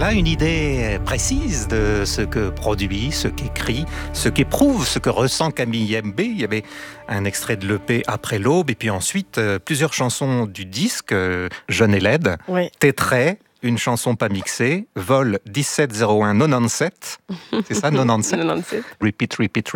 Voilà une idée précise de ce que produit, ce qu'écrit, ce qu'éprouve, ce que ressent Camille Yembe. Il y avait un extrait de l'EP Après l'aube, et puis ensuite plusieurs chansons du disque Jeune et laide, Oui. Tétrait, une chanson pas mixée, Vol 1701 97, c'est ça 97 97. Repeat, repeat,